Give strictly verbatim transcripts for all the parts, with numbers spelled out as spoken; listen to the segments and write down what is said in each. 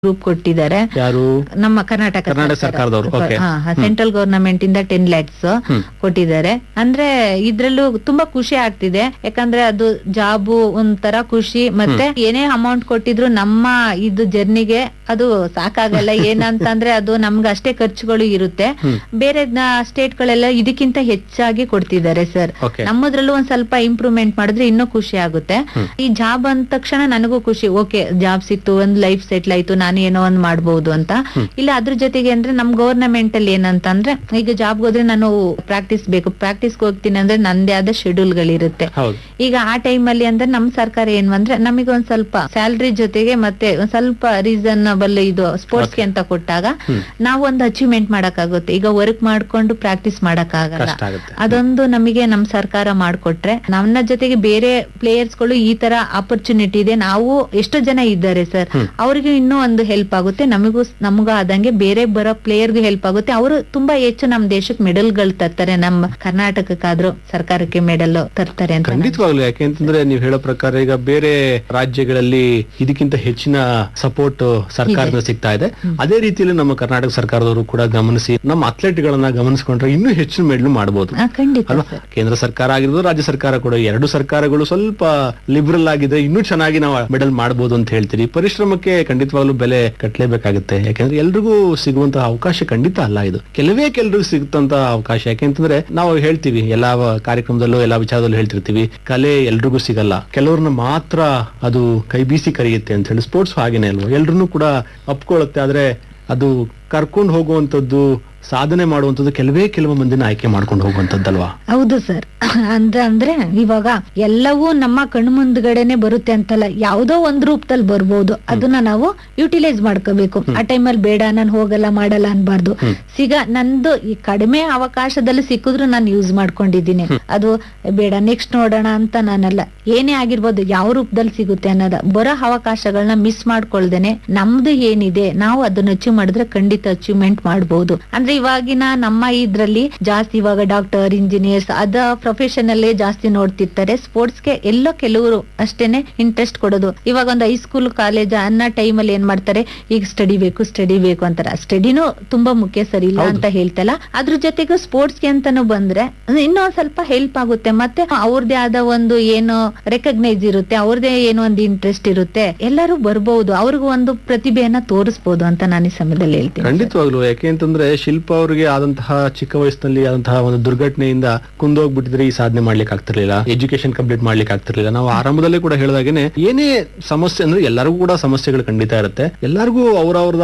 Group ಕೊಟ್ಟಿದ್ದಾರೆ. ಯಾರು? ನಮ್ಮ ಕರ್ನಾಟಕ ಕರ್ನಾಟಕ ಸರ್ಕಾರದವರು. Okay. ಸೆಂಟ್ರಲ್ ಗವರ್ನಮೆಂಟ್ ಇಂದ ಟೆನ್ ಲ್ಯಾಕ್ಸ್ ಕೊಟ್ಟಿದ್ದಾರೆ. ಅಂದ್ರೆ ಇದ್ರಲ್ಲೂ ತುಂಬಾ ಖುಷಿ ಆಗ್ತಿದೆ, ಯಾಕಂದ್ರೆ ಅದು ಜಾಬು ಒಂಥರ ಖುಷಿ, ಮತ್ತೆ ಏನೇ ಅಮೌಂಟ್ ಕೊಟ್ಟಿದ್ರು ನಮ್ಮ ಇದು ಜರ್ನಿಗೆ ಅದು ಸಾಕಾಗಲ್ಲ. ಏನಂತಂದ್ರೆ ಅದು ನಮ್ಗೆ ಅಷ್ಟೇ ಖರ್ಚುಗಳು ಇರುತ್ತೆ. ಬೇರೆ ಸ್ಟೇಟ್ ಗಳೆಲ್ಲ ಇದಕ್ಕಿಂತ ಹೆಚ್ಚಾಗಿ ಕೊಡ್ತಿದ್ದಾರೆ ಸರ್. ನಮ್ಮದ್ರಲ್ಲೂ ಒಂದ್ ಸ್ವಲ್ಪ ಇಂಪ್ರೂವ್ಮೆಂಟ್ ಮಾಡಿದ್ರೆ ಇನ್ನೂ ಖುಷಿ ಆಗುತ್ತೆ. ಈ ಜಾಬ್ ಅಂದ ತಕ್ಷಣ ನನಗೂ ಖುಷಿ, ಓಕೆ ಜಾಬ್ ಸಿಕ್ತು, ಒಂದ್ ಲೈಫ್ ಸೆಟ್ಲ್ ಆಯ್ತು, ನಾನು ಏನೋ ಒಂದ್ ಮಾಡ್ಬಹುದು ಅಂತ. ಇಲ್ಲ ಅದ್ರ ಜೊತೆಗೆ ಅಂದ್ರೆ ನಮ್ ಗವರ್ನಮೆಂಟ್ ಅಲ್ಲಿ ಏನಂತಂದ್ರೆ, ಈಗ ಜಾಬ್ ಹೋದ್ರೆ ನಾನು ಪ್ರಾಕ್ಟೀಸ್ ಬೇಕು, ಪ್ರಾಕ್ಟೀಸ್ ಹೋಗ್ತೀನಿ ಅಂದ್ರೆ ನಂದೇ ಆದ ಶೆಡ್ಯೂಲ್ ಗಳಿರುತ್ತೆ. ಈಗ ಆ ಟೈಮ್ ಅಲ್ಲಿ ಅಂದ್ರೆ ನಮ್ ಸರ್ಕಾರ ಏನು ಅಂದ್ರೆ ನಮಗೆ ಒಂದ್ ಸ್ವಲ್ಪ ಸ್ಯಾಲ್ರಿ ಜೊತೆಗೆ ಮತ್ತೆ ಒಂದ್ ಸ್ವಲ್ಪ ರೀಸನಬಲ್ ಇದು ಸ್ಪೋರ್ಟ್ಸ್ ಗೆ ಅಂತ ಕೊಟ್ಟಾಗ ನಾವು ಒಂದು ಅಚೀವ್ಮೆಂಟ್ ಮಾಡಕ್ಕಾಗುತ್ತೆ. ಈಗ ವರ್ಕ್ ಮಾಡ್ಕೊಂಡು ಪ್ರಾಕ್ಟೀಸ್ ಮಾಡಕ್ ಆಗಲ್ಲ. ಅದೊಂದು ನಮಗೆ ನಮ್ ಸರ್ಕಾರ ಮಾಡ್ಕೊಟ್ರೆ, ನನ್ನ ಜೊತೆಗೆ ಬೇರೆ ಪ್ಲೇಯರ್ಸ್ ಗಳು ಈ ತರ ಆಪರ್ಚುನಿಟಿ ಇದೆ, ನಾವು ಎಷ್ಟೋ ಜನ ಇದ್ದಾರೆ ಸರ್, ಅವ್ರಿಗೆ ಇನ್ನೂ ಒಂದು ಹೆಲ್ಪ್ ಆಗುತ್ತೆ, ನಮಗೂ ನಮಗೂ ಆದಂಗೆ ಬೇರೆ ಬರೋ ಪ್ಲೇಯರ್ಗೂ ಹೆಲ್ಪ್ ಆಗುತ್ತೆ. ಅವರು ತುಂಬಾ ಹೆಚ್ಚು ನಮ್ ದೇಶಕ್ಕೆ ಮೆಡಲ್ ಗಳು ತರ್ತಾರೆ, ನಮ್ಮ ಕರ್ನಾಟಕಕ್ಕಾದ್ರೂ ಸರ್ಕಾರಕ್ಕೆ ಮೆಡಲ್ ತರ್ತಾರೆ ಅಂತ. ಖಂಡಿತವಾಗ್ಲು, ಯಾಕೆಂತಂದ್ರೆ ನೀವು ಹೇಳೋ ಪ್ರಕಾರ ಈಗ ಬೇರೆ ರಾಜ್ಯಗಳಲ್ಲಿ ಇದಕ್ಕಿಂತ ಹೆಚ್ಚಿನ ಸಪೋರ್ಟ್ ಸರ್ಕಾರದಿಂದ ಸಿಗ್ತಾ ಇದೆ. ಅದೇ ರೀತಿಯಲ್ಲಿ ನಮ್ಮ ಕರ್ನಾಟಕ ಸರ್ಕಾರದವರು ಕೂಡ ಗಮನಿಸಿ ನಮ್ಮ ಅಥ್ಲೆಟ್ ಗಳನ್ನ ಗಮನಿಸಿಕೊಂಡ್ರೆ ಇನ್ನೂ ಹೆಚ್ಚು ಮೆಡಲ್ ಮಾಡಬಹುದು ಅಲ್ವಾ? ಕೇಂದ್ರ ಸರ್ಕಾರ ಆಗಿರ್ಬೋದು, ರಾಜ್ಯ ಸರ್ಕಾರ ಕೂಡ, ಎರಡು ಸರ್ಕಾರಗಳು ಸ್ವಲ್ಪ ಲಿಬರಲ್ ಆಗಿದೆ, ಇನ್ನೂ ಚೆನ್ನಾಗಿ ನಾವು ಮೆಡಲ್ ಮಾಡಬಹುದು ಅಂತ ಹೇಳ್ತೀರಿ. ಪರಿಶ್ರಮಕ್ಕೆ ಖಂಡಿತವಾಗ್ಲೂ ಬೆಲೆ ಕಟ್ಟಲೇಬೇಕಾಗುತ್ತೆ, ಯಾಕೆಂದ್ರೆ ಎಲ್ರಿಗೂ ಸಿಗುವಂತಹ ಅವಕಾಶ ಖಂಡಿತ ಅಲ್ಲ ಇದು, ಕೆಲವೇ ಕೆಲರಿಗೂ ಸಿಗುತ್ತಂತಹ ಅವಕಾಶ. ಯಾಕೆಂತಂದ್ರೆ ನಾವು ಹೇಳ್ತೀವಿ ಎಲ್ಲಾ ಕಾರ್ಯಕ್ರಮದಲ್ಲೂ ಎಲ್ಲಾ ವಿಚಾರದಲ್ಲೂ ಹೇಳ್ತಿರ್ತೀವಿ, ಕಲೆ ಎಲ್ರಿಗೂ ಸಿಗಲ್ಲ, ಕೆಲವ್ರನ್ನ ಮಾತ್ರ ಅದು ಕೈ ಬೀಸಿ ಕರೆಯುತ್ತೆ ಅಂತ ಹೇಳಿ. ಸ್ಪೋರ್ಟ್ಸ್ ಹಾಗೇನೆ ಅಲ್ವಾ, ಎಲ್ರನ್ನೂ ಕೂಡ ಅಪ್ಕೊಳ್ಳುತ್ತೆ, ಆದ್ರೆ ಅದು ಕರ್ಕೊಂಡು ಹೋಗುವಂತದ್ದು, ಸಾಧನೆ ಮಾಡುವಂತದ್ದು ಕೆಲವೇ ಕೆಲವು ಮಂದಿನ ಆಯ್ಕೆ ಮಾಡ್ಕೊಂಡು ಹೋಗುವಂತದ್ದಲ್ವಾ? ಹೌದು ಸರ್. ಅಂದ್ರೆ ಅಂದ್ರೆ ಇವಾಗ ಎಲ್ಲವೂ ನಮ್ಮ ಕಣ್ಣು ಮುಂದ್ಗಡೆನೆ ಬರುತ್ತೆ ಅಂತಲ್ಲ, ಯಾವ್ದೋ ಒಂದ್ ರೂಪದಲ್ಲಿ ಬರ್ಬೋದು, ಅದನ್ನ ನಾವು ಯುಟಿಲೈಸ್ ಮಾಡ್ಕೋಬೇಕು. ಆ ಟೈಮಲ್ಲಿ ಬೇಡ ನಾನು ಹೋಗಲ್ಲ ಮಾಡಲ್ಲ ಅನ್ಬಾರ್ದು. ಸಿಗ ನಂದು ಈ ಕಡಿಮೆ ಅವಕಾಶದಲ್ಲಿ ಸಿಕ್ಕಿದ್ರು ನಾನು ಯೂಸ್ ಮಾಡ್ಕೊಂಡಿದ್ದೀನಿ, ಅದು ಬೇಡ ನೆಕ್ಸ್ಟ್ ನೋಡೋಣ ಅಂತ ನಾನಲ್ಲ. ಏನೇ ಆಗಿರ್ಬೋದು, ಯಾವ ರೂಪದಲ್ಲಿ ಸಿಗುತ್ತೆ ಅನ್ನೋದ, ಬರೋ ಅವಕಾಶಗಳನ್ನ ಮಿಸ್ ಮಾಡ್ಕೊಳ್ದೇನೆ ನಮ್ದು ಏನಿದೆ ನಾವು ಅದನ್ನ ಅಚೀವ್ ಮಾಡಿದ್ರೆ ಖಂಡಿತ ಅಚೀವ್ಮೆಂಟ್ ಮಾಡಬಹುದು. ಅಂದ್ರೆ ಇವಾಗಿನ ನಮ್ಮ ಇದ್ರಲ್ಲಿ ಜಾಸ್ತಿ ಇವಾಗ ಡಾಕ್ಟರ್, ಇಂಜಿನಿಯರ್ಸ್ ಅದ ಪ್ರೊಫೆಷನ್ ಅಲ್ಲೇ ಜಾಸ್ತಿ ನೋಡ್ತಿರ್ತಾರೆ. ಸ್ಪೋರ್ಟ್ಸ್ ಗೆ ಎಲ್ಲೋ ಕೆಲವರು ಅಷ್ಟೇನೆ ಇಂಟ್ರೆಸ್ಟ್ ಕೊಡೋದು. ಇವಾಗ ಒಂದು ಹೈಸ್ಕೂಲ್ ಕಾಲೇಜ್ ಅನ್ನೋ ಟೈಮ್ ಅಲ್ಲಿ ಏನ್ ಮಾಡ್ತಾರೆ, ಈಗ ಸ್ಟಡಿ ಬೇಕು ಸ್ಟಡಿ ಬೇಕು ಅಂತಾರೆ. ಸ್ಟಡಿನೂ ತುಂಬಾ ಮುಖ್ಯ ಸರಿ ಇಲ್ಲ ಅಂತ ಹೇಳ್ತಲ್ಲ, ಅದ್ರ ಜೊತೆಗೆ ಸ್ಪೋರ್ಟ್ಸ್ ಗೆ ಅಂತಾನು ಬಂದ್ರೆ ಇನ್ನೂ ಸ್ವಲ್ಪ ಹೆಲ್ಪ್ ಆಗುತ್ತೆ. ಮತ್ತೆ ಅವ್ರದೇ ಆದ ಒಂದು ಏನು ರೆಕಗ್ನೈಸ್ ಇರುತ್ತೆ, ಅವ್ರದೇ ಏನೋ ಒಂದು ಇಂಟ್ರೆಸ್ಟ್ ಇರುತ್ತೆ, ಎಲ್ಲರೂ ಬರ್ಬಹುದು, ಅವ್ರಿಗೂ ಒಂದು ಪ್ರತಿಭೆಯನ್ನ ತೋರಿಸಬಹುದು ಅಂತ ನಾನು ಈ ಸಮಯದಲ್ಲಿ ಹೇಳ್ತೀನಿ. ಖಂಡಿತವಾಗ್ಲು, ಯಾಕೆ ಅಂತಂದ್ರೆ ಶಿಲ್ಪ ಅವರಿಗೆ ಆದಂತಹ ಚಿಕ್ಕ ವಯಸ್ಸಿನಲ್ಲಿ ಆದಂತಹ ಒಂದು ದುರ್ಘಟನೆಯಿಂದ ಕುಂದೋಗ್ಬಿಟ್ಟಿದ್ರೆ ಈ ಸಾಧನೆ ಮಾಡ್ಲಿಕ್ಕೆ ಆಗ್ತಿರ್ಲಿಲ್ಲ, ಎಜುಕೇಶನ್ ಕಂಪ್ಲೀಟ್ ಮಾಡ್ಲಿಕ್ಕೆ ಆಗ್ತಿರ್ಲಿಲ್ಲ. ನಾವು ಆರಂಭದಲ್ಲೇ ಕೂಡ ಹೇಳಿದಾಗೇನೆ ಏನೇ ಸಮಸ್ಯೆ ಅಂದ್ರೆ ಎಲ್ಲರಿಗೂ ಕೂಡ ಸಮಸ್ಯೆಗಳು ಖಂಡಿತ ಇರುತ್ತೆ, ಎಲ್ಲರಿಗೂ ಅವ್ರವ್ರದ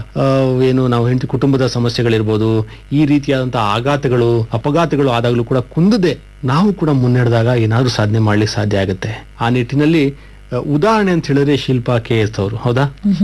ಏನು ನಾವು ಹೇಳ್ತೀವಿ ಕುಟುಂಬದ ಸಮಸ್ಯೆಗಳಿರ್ಬೋದು, ಈ ರೀತಿಯಾದಂತಹ ಆಘಾತಗಳು ಅಪಘಾತಗಳು ಆದಾಗ್ಲೂ ಕೂಡ ಕುಂದದೆ ನಾವು ಕೂಡ ಮುನ್ನಡೆದಾಗ ಏನಾದ್ರೂ ಸಾಧನೆ ಮಾಡ್ಲಿಕ್ಕೆ ಸಾಧ್ಯ ಆಗುತ್ತೆ. ಆ ನಿಟ್ಟಿನಲ್ಲಿ ಉದಾಹರಣೆ ಅಂತ ಹೇಳಿದ್ರೆ ಶಿಲ್ಪಾ ಕೆ ಎಸ್ ಅವರು, ಹೌದಾ?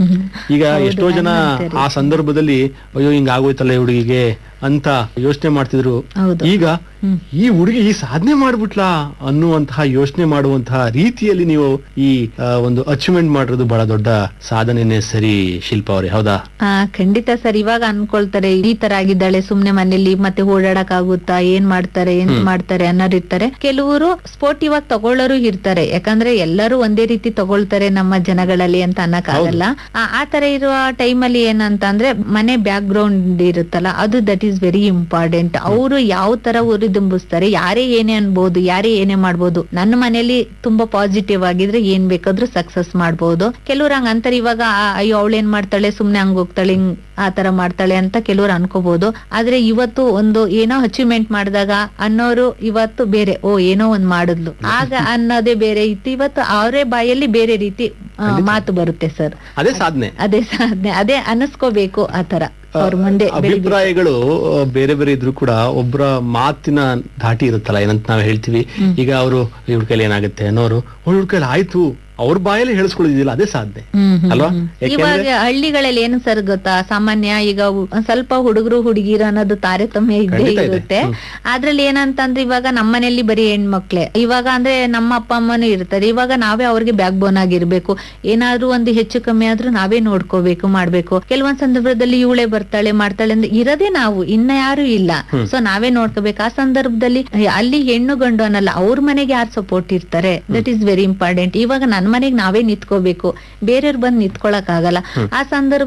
ಈಗ ಎಷ್ಟೋ ಜನ ಆ ಸಂದರ್ಭದಲ್ಲಿ ಅಯ್ಯೋ ಹಿಂಗ ಆಗೋಯ್ತಲ್ಲ ಈ ಹುಡುಗಿಗೆ ಅಂತ ಯೋಚನೆ ಮಾಡ್ತಿದ್ರು. ಈಗ ಈ ಹುಡುಗಿ ಈ ಸಾಧನೆ ಮಾಡ್ಬಿಟ್ಲಾ ಅನ್ನುವಂತಹ ಯೋಚನೆ ಮಾಡುವಂತಹ ರೀತಿಯಲ್ಲಿ ನೀವು ಈ ಒಂದು ಅಚೀವ್ಮೆಂಟ್ ಮಾಡಿರೋದು ಬಹಳ ದೊಡ್ಡ ಸಾಧನೆನೇ ಸರಿ ಶಿಲ್ಪಾ ಅವರೇ, ಹೌದಾ? ಖಂಡಿತ ಸರ್. ಇವಾಗ ಅನ್ಕೊಳ್ತಾರೆ ಈ ತರ ಆಗಿದ್ದಾಳೆ, ಸುಮ್ನೆ ಮನೇಲಿ ಮತ್ತೆ ಓಡಾಡಕ್ ಆಗುತ್ತಾ, ಏನ್ ಮಾಡ್ತಾರೆ ಏನ್ ಮಾಡ್ತಾರೆ ಅನ್ನೋರು ಇರ್ತಾರೆ. ಕೆಲವರು ಸ್ಪೋರ್ಟ್ ಇವಾಗ ತಗೊಳ್ಳೋರು ಇರ್ತಾರೆ, ಯಾಕಂದ್ರೆ ಎಲ್ಲರೂ ಒಂದೇ ರೀತಿ ತಗೊಳ್ತಾರೆ ನಮ್ಮ ಜನಗಳಲ್ಲಿ ಅಂತ ಅನ್ನಕ್ ಆಗಲ್ಲ. ಆ ತರ ಇರುವ ಟೈಮ್ ಅಲ್ಲಿ ಏನಂತ ಅಂದ್ರೆ ಮನೆ ಬ್ಯಾಕ್ ಗ್ರೌಂಡ್ ಇರುತ್ತಲ್ಲ, ಅದು ದಟ್ ಈಸ್ ವೆರಿ ಇಂಪಾರ್ಟೆಂಟ್. ಅವರು ಯಾವ ತರ ಉರಿದುಂಬಿಸ್ತಾರೆ, ಯಾರೇ ಏನೇ ಅನ್ಬಹುದು, ಯಾರೇ ಏನೇ ಮಾಡ್ಬೋದು. ನನ್ನ ಮನೇಲಿ ತುಂಬಾ ಪಾಸಿಟಿವ್ ಆಗಿದ್ರೆ ಏನ್ ಬೇಕಾದ್ರೂ ಸಕ್ಸಸ್ ಮಾಡ್ಬೋದು. ಕೆಲವ್ರು ಹಂಗ ಅಂತಾರೆ, ಇವಾಗ ಅಯ್ಯೋ ಅವಳು ಏನ್ ಮಾಡ್ತಾಳೆ, ಸುಮ್ನೆ ಹಂಗ ಹೋಗ್ತಾಳೆ, ಹಿಂಗ್ ಆ ತರ ಮಾಡ್ತಾಳೆ ಅಂತ ಕೆಲವ್ರು ಅನ್ಕೋಬಹುದು. ಆದ್ರೆ ಇವತ್ತು ಒಂದು ಏನೋ ಅಚೀವ್ಮೆಂಟ್ ಮಾಡಿದಾಗ ಅನ್ನೋರು ಇವತ್ತು ಬೇರೆ, ಓ ಏನೋ ಒಂದ್ ಮಾಡಿದ್ಲು ಆಗ ಅನ್ನೋದೇ ಬೇರೆ ಇತ್ತು. ಇವತ್ತು ಅವರೇ ಬಾಯಲ್ಲಿ ಬೇರೆ ರೀತಿ ಮಾತು ಬರುತ್ತೆ ಸರ್. ಅದೇ ಸಾಧನೆ, ಅದೇ ಸಾಧನೆ, ಅದೇ ಅನಿಸ್ಕೋಬೇಕು. ಆತರ ಅವ್ರ ಮುಂದೆ ಅಭಿಪ್ರಾಯಗಳು ಬೇರೆ ಬೇರೆ ಇದ್ರು ಕೂಡ ಒಬ್ಬರ ಮಾತಿನ ಧಾಟಿ ಇರುತ್ತಲ್ಲ, ಏನಂತ ನಾವ್ ಹೇಳ್ತೀವಿ. ಈಗ ಅವರು ಇವ್ರ ಕೈಲಿ ಏನಾಗುತ್ತೆ ಅನ್ನೋರು ಇವ್ರ ಕೈಲಿ ಆಯ್ತು ಅವ್ರ ಬಾಯಲ್ಲಿ ಹೇಳಿಸ್ಕೊಳ್ಳೋದಿಲ್ಲ, ಅದೇ ಸಾಧನೆ ಅಲ್ವಾ? ಇವಾಗ ಹಳ್ಳಿಗಳಲ್ಲಿ ಏನು ಸರ್ ಗೊತ್ತಾ, ಸಾಮಾನ್ಯ ಈಗ ಸ್ವಲ್ಪ ಹುಡುಗರು ಹುಡುಗಿರು ಅನ್ನೋದು ತಾರತಮ್ಯ ಇದ್ದೇ ಇರುತ್ತೆ. ಅದ್ರಲ್ಲಿ ಏನಂತಂದ್ರೆ ಇವಾಗ ನಮ್ಮನೆಯಲ್ಲಿ ಬರೀ ಹೆಣ್ಮಕ್ಳೆ, ಇವಾಗ ಅಂದ್ರೆ ನಮ್ಮ ಅಪ್ಪ ಅಮ್ಮನೂ ಇರ್ತಾರೆ. ಇವಾಗ ನಾವೇ ಅವ್ರಿಗೆ ಬ್ಯಾಕ್ ಬೋನ್ ಆಗಿರ್ಬೇಕು. ಏನಾದ್ರು ಒಂದು ಹೆಚ್ಚು ಕಮ್ಮಿ ಆದ್ರೂ ನಾವೇ ನೋಡ್ಕೋಬೇಕು, ಮಾಡ್ಬೇಕು. ಕೆಲವೊಂದ್ ಸಂದರ್ಭದಲ್ಲಿ ಇವಳೆ ಬರ್ತಾಳೆ ಮಾಡ್ತಾಳೆ ಅಂದ್ರೆ ಇರೋದೇ ನಾವು, ಇನ್ನ ಯಾರು ಇಲ್ಲ. ಸೊ ನಾವೇ ನೋಡ್ಕೋಬೇಕು. ಆ ಸಂದರ್ಭದಲ್ಲಿ ಅಲ್ಲಿ ಹೆಣ್ಣು ಗಂಡು ಅನ್ನಲ್ಲ, ಅವ್ರ ಮನೆಗೆ ಯಾರು ಸಪೋರ್ಟ್ ಇರ್ತಾರೆ, ದಟ್ ಈಸ್ ವೆರಿ ಇಂಪಾರ್ಟೆಂಟ್. ಇವಾಗ ನನ್ ಮನೆಗ್ ನಾವೇ ನಿಂತ್ಕೋಬೇಕು, ಬೇರೆಯವ್ರು ಬಂದ್ ನಿಂತ್ಕೊಳಕ್ ಆಗಲ್ಲ. ಆ ಸಂದರ್ಭ